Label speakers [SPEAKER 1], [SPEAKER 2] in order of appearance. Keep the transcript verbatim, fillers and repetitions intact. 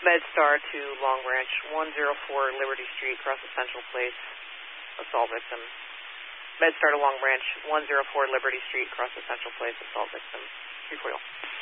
[SPEAKER 1] MedStar to Long Branch, one oh four Liberty Street, across the Central Place, assault victim. MedStar to Long Branch, one oh four Liberty Street, across the Central Place, assault victim. three forty.